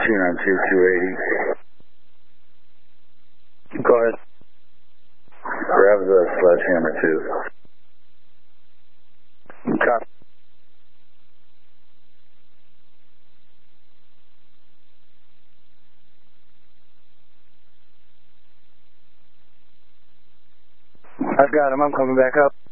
292, 280. Go ahead. Grab the sledgehammer too. Copy. I've got him. I'm coming back up.